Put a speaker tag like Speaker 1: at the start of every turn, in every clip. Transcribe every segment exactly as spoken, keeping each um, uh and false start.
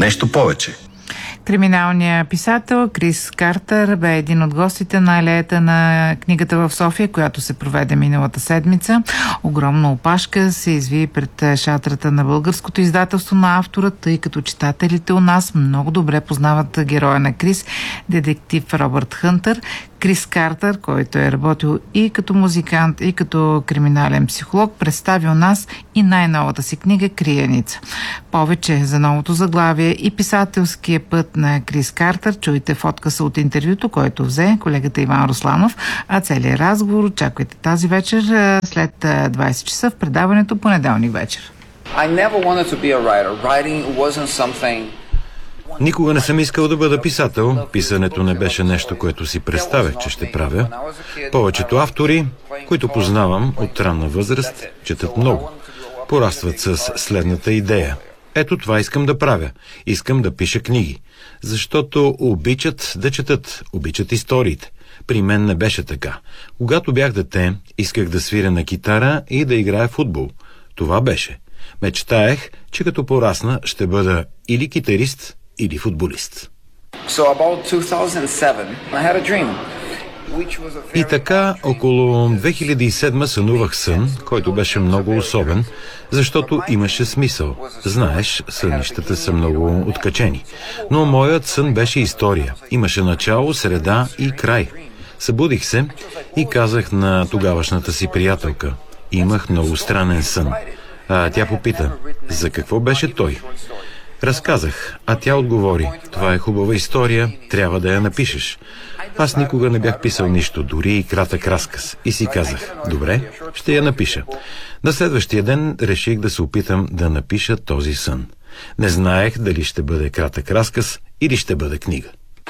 Speaker 1: нещо повече.
Speaker 2: Криминалният писател Крис Картер бе един от гостите на алеята на книгата в София, която се проведе миналата седмица. Огромна опашка се изви пред шатрата на българското издателство на автора, тъй като читателите у нас много добре познават героя на Крис, детектив Робърт Хънтър. Крис Картер, който е работил и като музикант, и като криминален психолог, представи у нас и най-новата си книга «Криеница». Повече за новото заглавие и писателския път на Крис Картер чуйте в откъса от интервюто, който взе колегата Иван Русланов, а целият разговор очаквайте тази вечер след двайсет часа в предаването понеделник вечер.
Speaker 3: I never wanted to be a writer. Writing wasn't something.
Speaker 4: Никога не съм искал да бъда писател. Писането не беше нещо, което си представях, че ще правя. Повечето автори, които познавам от ранна възраст, четат много. Порастват с следната идея. Ето това искам да правя. Искам да пиша книги. Защото обичат да четат, обичат историите. При мен не беше така. Когато бях дете, исках да свиря на китара и да играя в футбол. Това беше. Мечтаех, че като порасна ще бъда или китарист, или футболист. И така, около две хиляди и седма сънувах сън, който беше много особен, защото имаше смисъл. Знаеш, сънищата са много откачени. Но моят сън беше история. Имаше начало, среда и край. Събудих се и казах на тогавашната си приятелка: имах много странен сън. А тя попита: за какво беше той? Разказах, а тя отговори: това е хубава история, трябва да я напишеш. Аз никога не бях писал нищо, дори и кратък разказ. И си казах: добре, ще я напиша. На следващия ден реших да се опитам да напиша този сън. Не знаех дали ще бъде кратък разказ или ще бъде книга.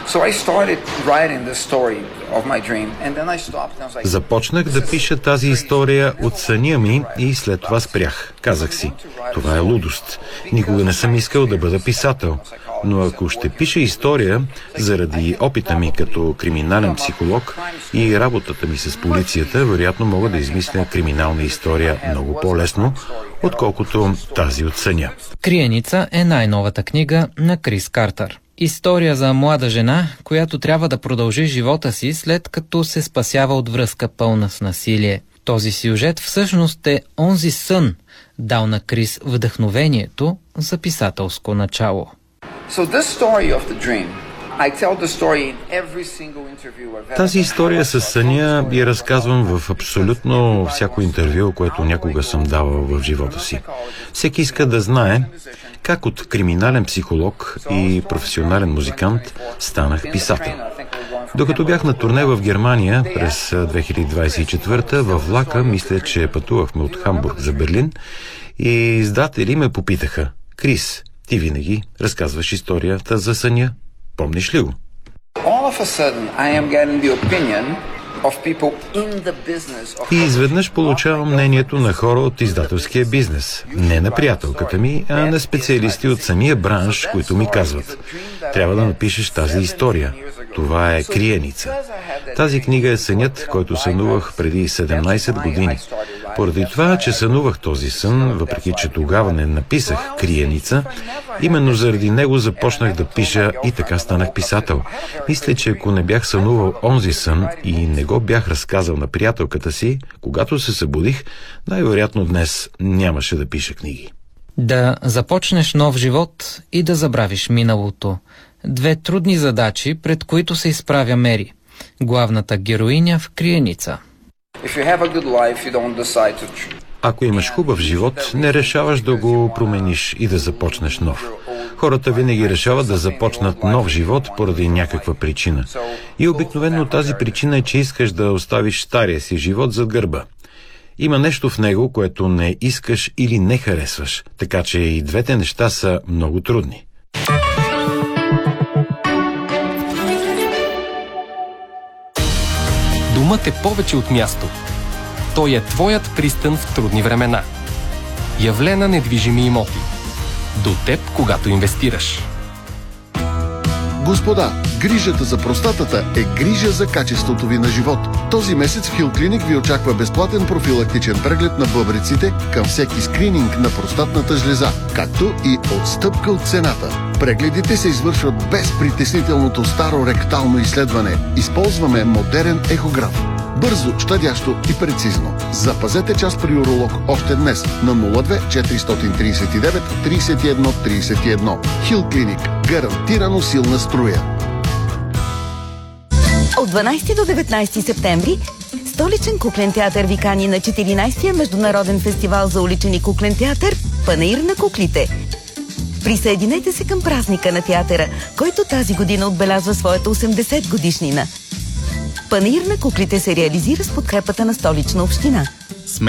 Speaker 4: Започнах да пиша тази история от съня ми и след това спрях. Казах си: това е лудост. Никога не съм искал да бъда писател. Но ако ще пиша история, заради опита ми като криминален психолог и работата ми с полицията, вероятно мога да измисля криминална история много по-лесно, отколкото тази от съня.
Speaker 5: Криеница е най-новата книга на Крис Картер. История за млада жена, която трябва да продължи живота си, след като се спасява от връзка пълна с насилие. Този сюжет всъщност е онзи сън, дал на Крис вдъхновението за писателско начало.
Speaker 4: Тази история с съня я разказвам в абсолютно всяко интервю, което някога съм давал в живота си. Всеки иска да знае как от криминален психолог и професионален музикант станах писател. Докато бях на турне в Германия през две хиляди двайсет и четвърта, във влака, мисля, че пътувахме от Хамбург за Берлин, и издатели ме попитаха: Крис, ти винаги разказваш историята за съня. Помниш ли го? И изведнъж получавам мнението на хора от издателския бизнес. Не на приятелката ми, а на специалисти от самия бранш, които ми казват: трябва да напишеш тази история. Това е Криеница. Тази книга е сънят, който сънувах преди седемнайсет години. Поради това, че сънувах този сън, въпреки че тогава не написах Криеница, именно заради него започнах да пиша и така станах писател. Мисля, че ако не бях сънувал онзи сън и не го бях разказал на приятелката си, когато се събудих, най-вероятно днес нямаше да пиша книги.
Speaker 5: Да започнеш нов живот и да забравиш миналото. Две трудни задачи, пред които се изправя Мери, главната героиня в Криеница.
Speaker 4: Ако имаш хубав живот, не решаваш да го промениш и да започнеш нов. Хората винаги решават да започнат нов живот поради някаква причина. И обикновено тази причина е, че искаш да оставиш стария си живот зад гърба. Има нещо в него, което не искаш или не харесваш, така че и двете неща са много трудни.
Speaker 6: Думът е повече от място. Той е твоят пристан в трудни времена. Явлена недвижими имоти. До теб, когато инвестираш.
Speaker 1: Господа, грижата за простатата е грижа за качеството ви на живот. Този месец в Хил Клиник ви очаква безплатен профилактичен преглед на бъбреците към всеки скрининг на простатната жлеза, както и отстъпка от цената. Прегледите се извършват без притеснителното старо ректално изследване. Използваме модерен ехограф. Бързо, щадящо и прецизно. Запазете час при уролог още днес на нула две четиристотин тридесет и девет тридесет и едно тридесет и едно. Хил Клиник. Гарантирано силна струя.
Speaker 7: От дванадесети до деветнадесети септември Столичен куклен театър ви кани на четиринадесетия международен фестивал за уличен и куклен театър Панаир на куклите. Присъединете се към празника на театъра, който тази година отбелязва своята осемдесет годишнина. Панаир на куклите се реализира с подкрепата на Столична община.